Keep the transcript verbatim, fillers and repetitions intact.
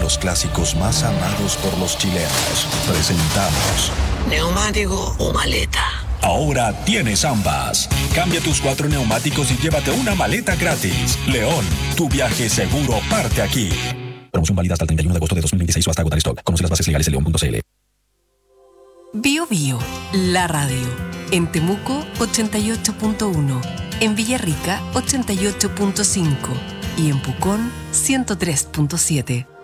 los clásicos más amados por los chilenos. Presentamos ¿neumático o maleta? Ahora tienes ambas. Cambia tus cuatro neumáticos y llévate una maleta gratis. León, tu viaje seguro parte aquí. Promoción válida hasta el treinta y uno de agosto de dos mil veintiséis o hasta agotar stock. Conoce las bases legales en león punto c l. Bio Bio, la radio. En Temuco, ochenta y ocho punto uno. En Villarrica, ochenta y ocho punto cinco. Y en Pucón, ciento tres punto siete.